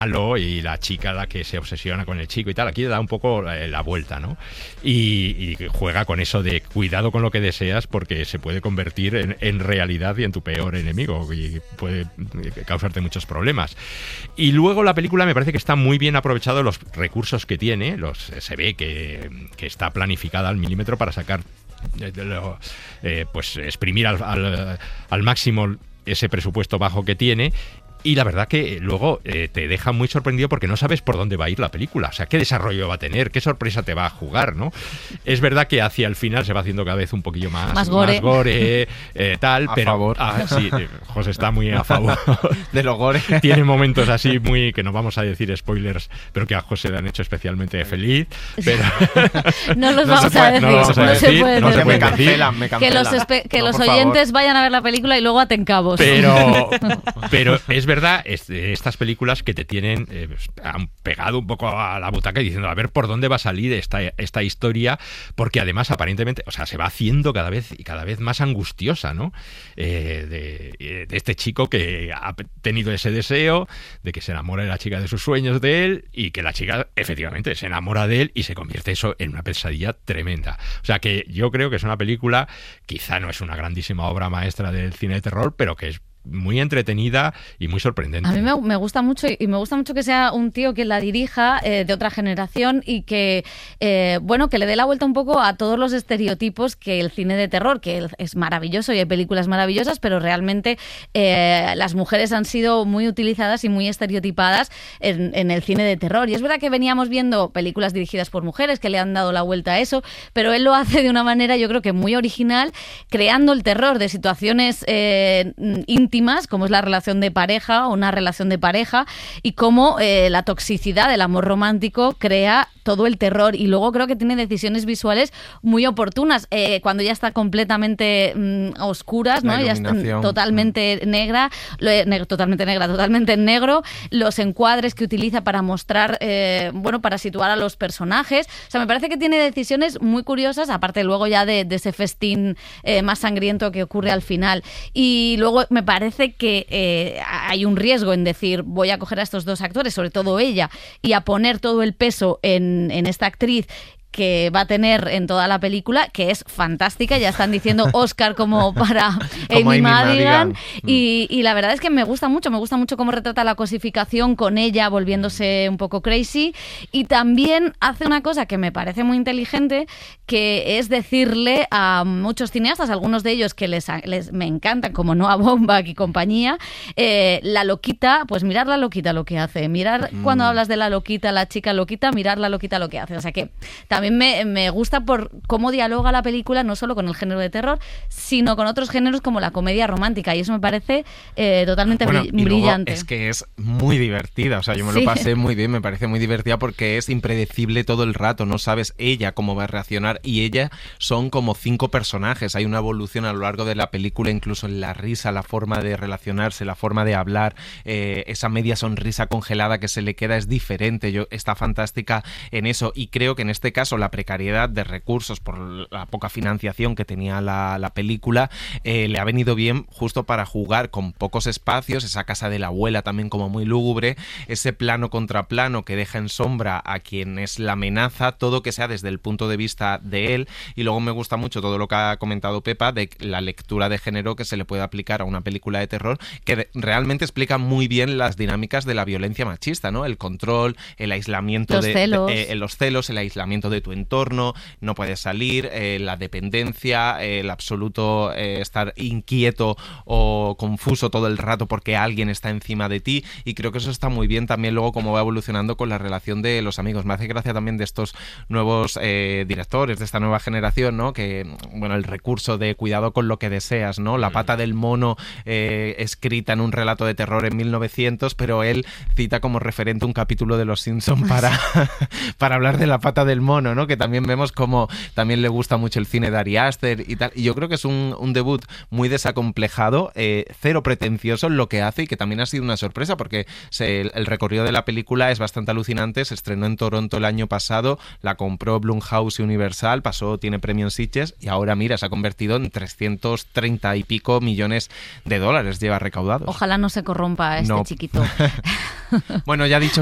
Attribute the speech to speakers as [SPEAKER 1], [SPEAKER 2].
[SPEAKER 1] malo y la chica la que se obsesiona con el chico y tal. Aquí le da un poco la vuelta, ¿no? Y juega con eso de cuidado con lo que deseas porque se puede convertir en realidad y en tu peor enemigo y puede causarte muchos problemas. Y luego la película me parece que está muy bien aprovechado los recursos que tiene. Se ve que está planificada al milímetro para sacar pues exprimir al máximo ese presupuesto bajo que tiene. Y la verdad que luego te deja muy sorprendido porque no sabes por dónde va a ir la película. O sea, qué desarrollo va a tener, qué sorpresa te va a jugar, ¿no? Es verdad que hacia el final se va haciendo cada vez un poquillo más gore tal,
[SPEAKER 2] a
[SPEAKER 1] pero
[SPEAKER 2] favor.
[SPEAKER 1] Sí, José está muy a favor
[SPEAKER 2] de los gore.
[SPEAKER 1] Tiene momentos así muy, que no vamos a decir spoilers, pero que a José le han hecho especialmente feliz. Pero
[SPEAKER 3] no los vamos a decir.
[SPEAKER 1] No se puede decir.
[SPEAKER 2] Me cancelan.
[SPEAKER 3] Que los oyentes vayan a ver la película y luego aten cabos.
[SPEAKER 1] Pero es verdad, estas películas que te tienen han pegado un poco a la butaca y diciendo a ver por dónde va a salir esta historia, porque además aparentemente, o sea, se va haciendo cada vez más angustiosa, ¿no? De este chico que ha tenido ese deseo de que se enamore de la chica de sus sueños de él y que la chica efectivamente se enamora de él y se convierte eso en una pesadilla tremenda. O sea que yo creo que es una película, quizá no es una grandísima obra maestra del cine de terror, pero que es muy entretenida y muy sorprendente.
[SPEAKER 3] A mí me gusta mucho y me gusta mucho que sea un tío que la dirija de otra generación y que que le dé la vuelta un poco a todos los estereotipos que el cine de terror, que es maravilloso y hay películas maravillosas, pero realmente las mujeres han sido muy utilizadas y muy estereotipadas en el cine de terror. Y es verdad que veníamos viendo películas dirigidas por mujeres que le han dado la vuelta a eso, pero él lo hace de una manera yo creo que muy original, creando el terror de situaciones íntimas, como es la relación de pareja o una relación de pareja, y cómo la toxicidad del amor romántico crea todo el terror. Y luego creo que tiene decisiones visuales muy oportunas cuando ya está completamente oscuras, ¿no? Ya está totalmente totalmente en negro, los encuadres que utiliza para mostrar para situar a los personajes. O sea, me parece que tiene decisiones muy curiosas, aparte luego ya de ese festín más sangriento que ocurre al final. Y luego me parece que hay un riesgo en decir voy a coger a estos dos actores, sobre todo ella, y a poner todo el peso en esta actriz que va a tener en toda la película, que es fantástica. Ya están diciendo Oscar como para Amy Madigan. Y la verdad es que me gusta mucho cómo retrata la cosificación con ella volviéndose un poco crazy, y también hace una cosa que me parece muy inteligente, que es decirle a muchos cineastas, algunos de ellos que me encantan, como Noah Baumbach y compañía, la loquita, pues mirar la loquita lo que hace, mirar cuando hablas de la loquita, la chica loquita, mirar la loquita lo que hace. O sea que también me gusta por cómo dialoga la película, no solo con el género de terror, sino con otros géneros como la comedia romántica, y eso me parece totalmente brillante.
[SPEAKER 2] Es que es muy divertida, o sea, yo me lo pasé muy bien, me parece muy divertida porque es impredecible todo el rato, no sabes ella cómo va a reaccionar, y ella son como 5 personajes, hay una evolución a lo largo de la película, incluso en la risa, la forma de relacionarse, la forma de hablar, esa media sonrisa congelada que se le queda es diferente, está fantástica en eso, y creo que en este caso la precariedad de recursos por la poca financiación que tenía la película le ha venido bien justo para jugar con pocos espacios, esa casa de la abuela también como muy lúgubre, ese plano contra plano que deja en sombra a quien es la amenaza, todo que sea desde el punto de vista de él. Y luego me gusta mucho todo lo que ha comentado Pepa de la lectura de género que se le puede aplicar a una película de terror, que realmente explica muy bien las dinámicas de la violencia machista, ¿no? El control, el aislamiento, los celos, el aislamiento de tu entorno, no puedes salir, la dependencia, el absoluto estar inquieto o confuso todo el rato porque alguien está encima de ti, y creo que eso está muy bien también luego cómo va evolucionando con la relación de los amigos. Me hace gracia también de estos nuevos directores, de esta nueva generación, ¿no? Que, bueno, el recurso de cuidado con lo que deseas, ¿no? La pata del mono escrita en un relato de terror en 1900, pero él cita como referente un capítulo de Los Simpson para hablar de la pata del mono, americano, ¿no? Que también vemos como también le gusta mucho el cine de Ari Aster y tal. Y yo creo que es un debut muy desacomplejado, cero pretencioso en lo que hace y que también ha sido una sorpresa porque el recorrido de la película es bastante alucinante. Se estrenó en Toronto el año pasado, la compró Blumhouse y Universal, tiene premio en Sitges y ahora mira, se ha convertido en 330 y pico millones de dólares lleva recaudados.
[SPEAKER 3] Ojalá no se corrompa este chiquito.
[SPEAKER 2] Bueno, ya dicho